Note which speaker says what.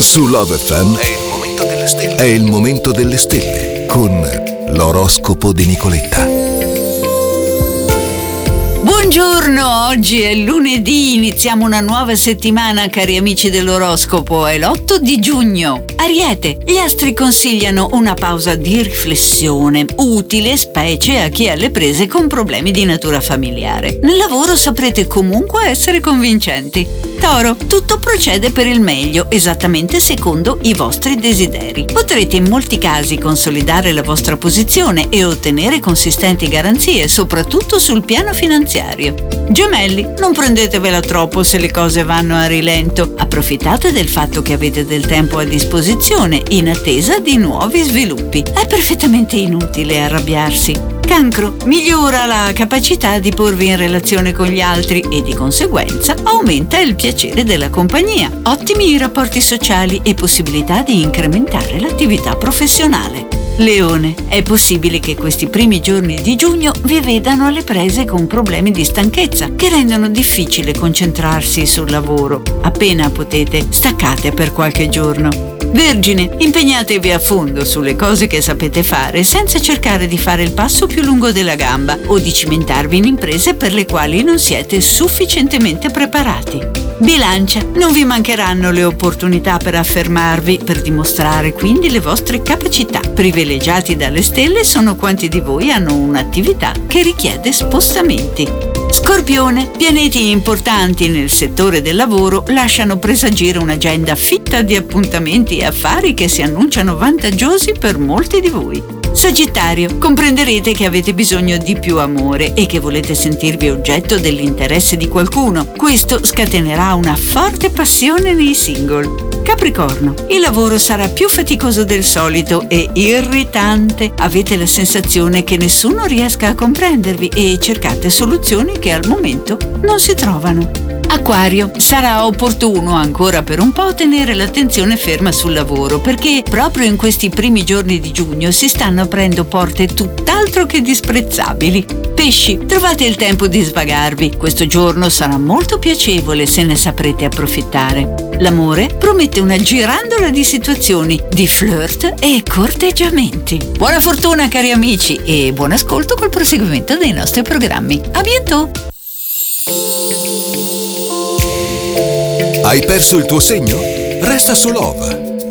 Speaker 1: Su Love FM è il momento delle stelle. È il momento delle stelle con l'oroscopo di Nicoletta.
Speaker 2: Buongiorno, oggi è lunedì, iniziamo una nuova settimana, cari amici dell'oroscopo, è l'8 di giugno. Ariete, gli astri consigliano una pausa di riflessione, utile specie a chi è alle prese con problemi di natura familiare. Nel lavoro saprete comunque essere convincenti. Toro, tutto procede per il meglio, esattamente secondo i vostri desideri. Potrete in molti casi consolidare la vostra posizione e ottenere consistenti garanzie, soprattutto sul piano finanziario. Gemelli, non prendetevela troppo se le cose vanno a rilento. Approfittate del fatto che avete del tempo a disposizione in attesa di nuovi sviluppi. È perfettamente inutile arrabbiarsi. Cancro, migliora la capacità di porvi in relazione con gli altri e di conseguenza aumenta il piacere della compagnia. Ottimi i rapporti sociali e possibilità di incrementare l'attività professionale. Leone, è possibile che questi primi giorni di giugno vi vedano alle prese con problemi di stanchezza che rendono difficile concentrarsi sul lavoro. Appena potete, staccate per qualche giorno. Vergine, impegnatevi a fondo sulle cose che sapete fare senza cercare di fare il passo più lungo della gamba o di cimentarvi in imprese per le quali non siete sufficientemente preparati. Bilancia, non vi mancheranno le opportunità per affermarvi, per dimostrare quindi le vostre capacità. Privilegiati dalle stelle sono quanti di voi hanno un'attività che richiede spostamenti. Scorpione, pianeti importanti nel settore del lavoro lasciano presagire un'agenda fitta di appuntamenti e affari che si annunciano vantaggiosi per molti di voi. Sagittario, comprenderete che avete bisogno di più amore e che volete sentirvi oggetto dell'interesse di qualcuno. Questo scatenerà una forte passione nei single. Capricorno, il lavoro sarà più faticoso del solito e irritante. Avete la sensazione che nessuno riesca a comprendervi e cercate soluzioni che al momento non si trovano. Acquario, sarà opportuno ancora per un po' tenere l'attenzione ferma sul lavoro perché proprio in questi primi giorni di giugno si stanno aprendo porte tutt'altro che disprezzabili. Pesci, trovate il tempo di svagarvi. Questo giorno sarà molto piacevole se ne saprete approfittare. L'amore promette una girandola di situazioni, di flirt e corteggiamenti. Buona fortuna cari amici e buon ascolto col proseguimento dei nostri programmi. A bientôt!
Speaker 1: Hai perso il tuo segno? Resta su Love.